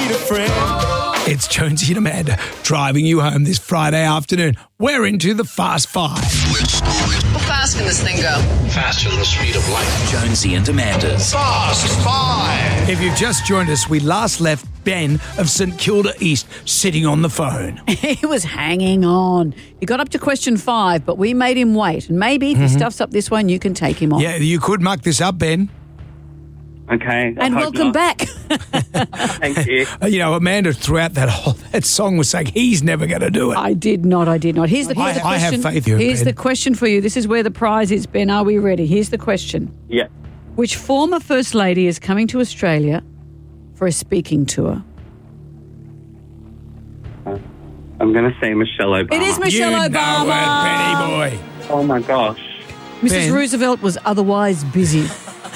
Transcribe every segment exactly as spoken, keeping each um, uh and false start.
need a friend. It's Jonesy and Amanda driving you home this Friday afternoon. We're into the Fast Five. How fast can this thing go? Faster than the speed of light. Jonesy and Amanda's Fast Five. If you've just joined us, we last left Ben of St Kilda East sitting on the phone. He was hanging on. He got up to question five, but we made him wait. And maybe if he stuffs up this one, you can take him on. Yeah, you could muck this up, Ben. Okay. I And hope welcome not. back. Thank you. Uh, You know, Amanda throughout that whole that song was saying he's never going to do it. I did not, I did not. Here's the, here's I- the I have question. faith in you, Here's Ben. the question for you. This is where the prize is, Ben. Are we ready? Here's the question. Yeah. Which former First Lady is coming to Australia for a speaking tour? I'm going to say Michelle Obama. It is Michelle you Obama. know it, Benny boy. Oh, my gosh. Missus Ben. Roosevelt was otherwise busy.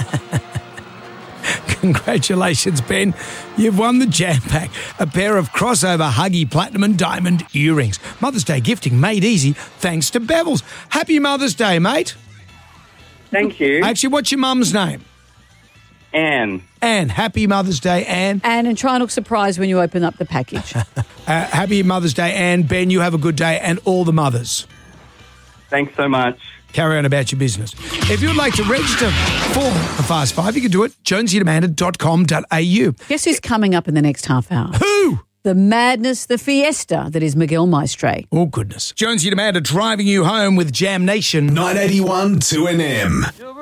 Congratulations, Ben. You've won the Jam Pack, a pair of crossover Huggy Platinum and Diamond earrings. Mother's Day gifting made easy thanks to Bevels. Happy Mother's Day, mate. Thank you. Actually, what's your mum's name? Anne. Anne. Happy Mother's Day, Anne. And, and try and look surprised when you open up the package. Uh, happy Mother's Day, Anne. Ben, you have a good day, and all the mothers. Thanks so much. Carry on about your business. If you'd like to register for the Fast Five, you can do it, jonesy and amanda dot com dot a u. Guess who's coming up in the next half hour? Who? The madness, the fiesta that is Miguel Maestre. Oh, goodness. Jonesy and Amanda driving you home with Jam Nation. nine eighty-one two N M.